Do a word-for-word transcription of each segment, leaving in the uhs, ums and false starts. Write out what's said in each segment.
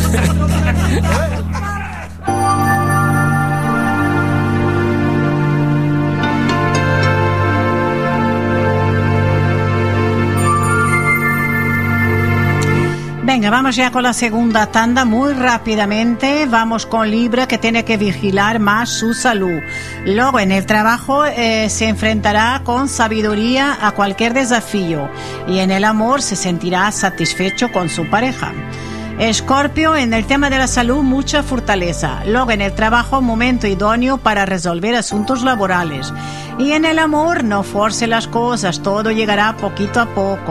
Venga, vamos ya con la segunda tanda muy rápidamente. Vamos con Libra, que tiene que vigilar más su salud. Luego, en el trabajo eh, se enfrentará con sabiduría a cualquier desafío y en el amor se sentirá satisfecho con su pareja. Escorpio, en el tema de la salud, mucha fortaleza. Luego, en el trabajo, momento idóneo para resolver asuntos laborales. Y en el amor, no force las cosas, todo llegará poquito a poco.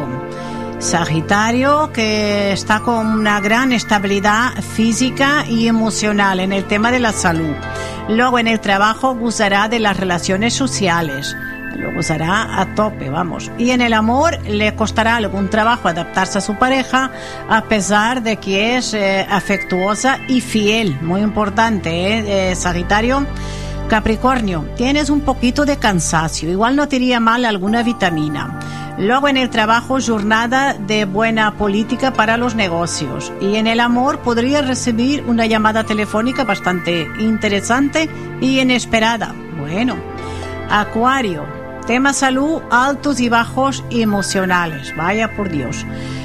Sagitario, que está con una gran estabilidad física y emocional en el tema de la salud. Luego, en el trabajo, gozará de las relaciones sociales. Lo gozará a tope, vamos. Y en el amor, le costará algún trabajo adaptarse a su pareja, a pesar de que es eh, afectuosa y fiel. Muy importante, ¿eh? Eh, Sagitario. Capricornio, tienes un poquito de cansancio. Igual no te iría mal alguna vitamina. Luego, en el trabajo, jornada de buena política para los negocios. Y en el amor, podría recibir una llamada telefónica bastante interesante y inesperada. Bueno, Acuario, tema salud, altos y bajos emocionales. Vaya por Dios.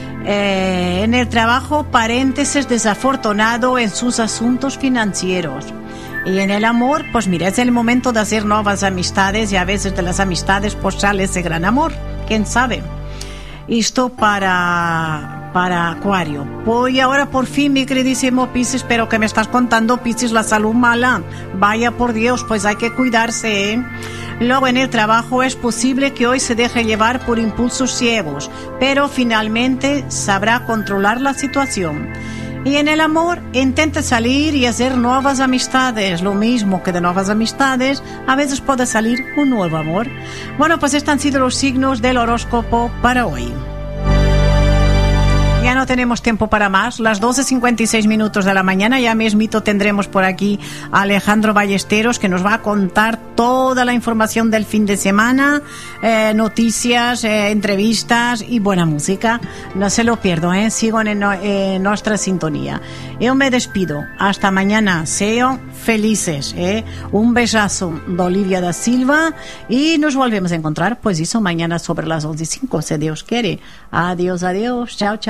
Eh, en el trabajo, paréntesis, desafortunado en sus asuntos financieros. Y en el amor, pues mira, es el momento de hacer nuevas amistades y a veces de las amistades pues sale ese gran amor. ¿Quién sabe? Esto para, para Acuario. Voy ahora por fin, mi queridísimo Piscis, pero que me estás contando, Piscis, la salud mala. Vaya por Dios, pues hay que cuidarse, ¿eh? Luego, en el trabajo, es posible que hoy se deje llevar por impulsos ciegos, pero finalmente sabrá controlar la situación. Y en el amor, intente salir y hacer nuevas amistades. Lo mismo que de nuevas amistades, a veces puede salir un nuevo amor. Bueno, pues estos han sido los signos del horóscopo para hoy. Ya no tenemos tiempo para más. Las doce cincuenta y seis minutos de la mañana, ya mismito tendremos por aquí a Alejandro Ballesteros, que nos va a contar toda la información del fin de semana, eh, noticias, eh, entrevistas y buena música. No se lo pierdo, ¿eh? Sigo en, en nuestra sintonía. Yo me despido. Hasta mañana. Sean felices, ¿eh? Un besazo de Olivia da Silva y nos volvemos a encontrar, pues eso, mañana sobre las once y cinco, si Dios quiere. Adiós, adiós. Chao, chao.